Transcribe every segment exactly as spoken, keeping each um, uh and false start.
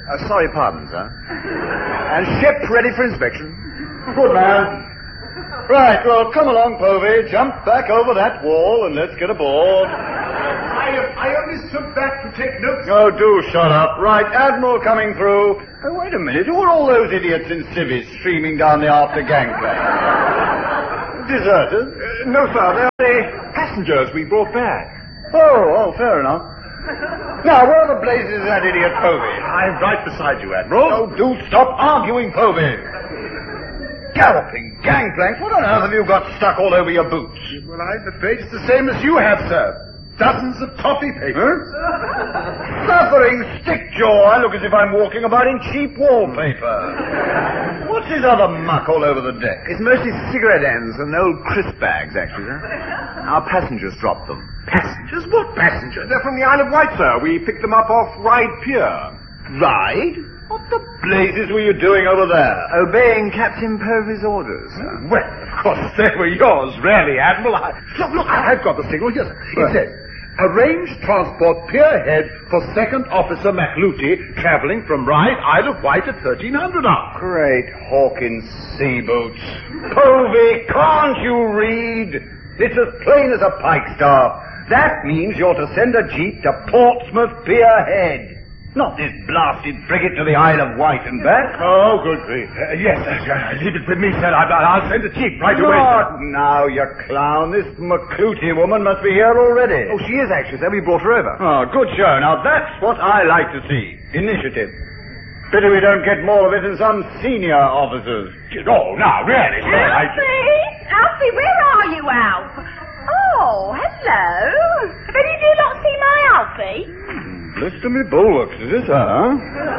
Uh, sorry, pardon, sir. And ship ready for inspection. Good man. Right, well, come along, Povey. Jump back over that wall and let's get aboard. I, I only stood back to take notes. Oh, do shut up. Right, Admiral coming through. Oh, wait a minute. Who are all those idiots in civvies streaming down the after gangplank? Deserters? Uh, no, sir. They're the passengers we brought back. Oh, oh, fair enough. Now, where the blazes is that idiot Povey? I'm right beside you, Admiral. Oh, do stop arguing, Povey. Galloping gangplanks? What on earth have you got stuck all over your boots? Well, I'm afraid it's the same as you have, sir. Dozens of toffee papers. Huh? Suffering stick-jaw. I look as if I'm walking about in cheap wallpaper. What's this other muck all over the deck? It's mostly cigarette ends and old crisp bags, actually, sir. Our passengers dropped them. Passengers? What passengers? They're from the Isle of Wight, sir. We picked them up off Ryde Pier. Ryde? What the blazes were you doing over there? Obeying Captain Povey's orders, sir. Well, of course, they were yours, really, Admiral. I... Look, look, I've got the signal here. It says, arrange transport pier head for Second Officer McLuty, travelling from Ryde, Isle of Wight at thirteen hundred hours. Great Hawkins sea boots. Povey, can't you read? It's as plain as a pikestaff. That means you're to send a jeep to Portsmouth Pier Head. Not this blasted frigate to the Isle of Wight and back. Oh, good grief. Uh, yes, uh, leave it with me, sir. I, I'll send a jeep right away. Not now, you clown. This McLuty woman must be here already. Oh, she is, actually, sir. We brought her over. Oh, good show. Now, that's what I like to see. Initiative. Pity we don't get more of it in some senior officers. Oh, now, really, sir. Alfie! I... Alfie, where are you, Alf? Oh, hello. Have any of you not seen my Alfie? Blister me bulwarks, is this her, huh?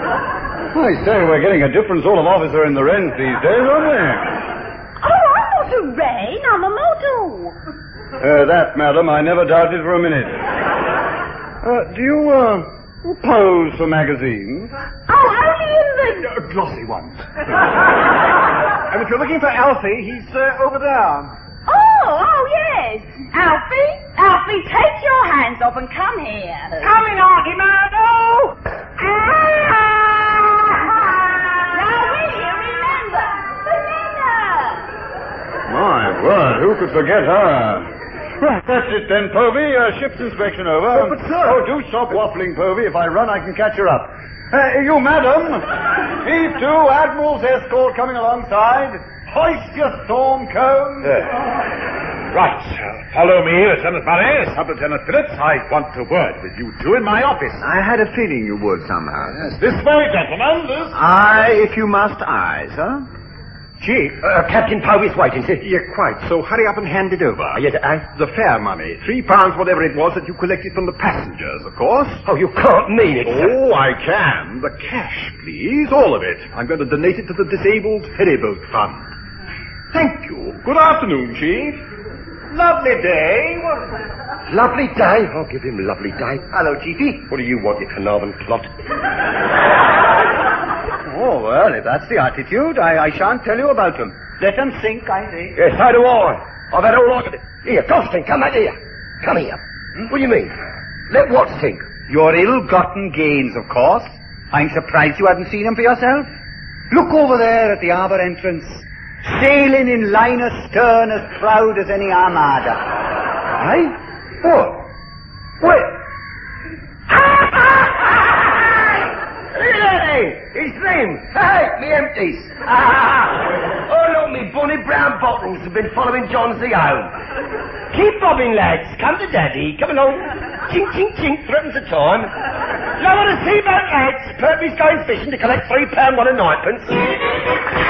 I say, we're getting a different sort of officer in the Wrens these days, aren't we? Oh, I'm not a Wren, I'm a model. Uh, that, madam, I never doubted for a minute. Uh, do you, uh, pose for magazines? Oh, only in the... Uh, glossy ones. And if you're looking for Alfie, he's uh, over there. Oh, oh, yes. Alfie, Alfie, take your hands off and come here. Coming, Auntie Myrtle. Now, will you remember? Remember. My word, who could forget her? Right, that's it then, Povey. Uh, ship's inspection over. Oh, but, sir... Oh, do stop waffling, Povey. If I run, I can catch her up. Uh, you, madam. Heave to, Admiral's escort coming alongside. Hoist your storm cone. Uh, right. Uh, follow me, Lieutenant Murray. Sub-Lieutenant Phillips, I want a word with you two in my office. I had a feeling you would somehow. Yes, this way, gentlemen, this... Aye, if you must, aye, sir. Chief, Uh, Captain Povey's waiting. yeah, quite. So hurry up and hand it over. Yes, I... The fare money. Three pounds, whatever it was that you collected from the passengers, of course. Oh, you can't mean it, sir. Oh, I can. The cash, please. All of it. I'm going to donate it to the Disabled Ferryboat Fund. Thank you. Good afternoon, Chief. Lovely day. Lovely day. I'll give him lovely day. Hello, Chiefy. What do you want, you Carnarvon clot? Oh, well, if that's the attitude, I, I shan't tell you about them. Let them sink, I think. Yes, so do I. I've had all I could... Here, Gosling, come back here. Come here. Hmm? What do you mean? Let what sink? Your ill-gotten gains, of course. I'm surprised you hadn't seen them for yourself. Look over there at the harbour entrance. Sailing in line astern as proud as any armada. Aye? What? Where? Hey, it's them. Hey, me empties. Oh, look, me bonny brown bottles have been following John Z home. Keep bobbing, lads. Come to Daddy. Come along. Chink, chink, chink. Threepence a time. Lower the seaboat, lads. Pertwee's going fishing to collect three pound one and ninepence.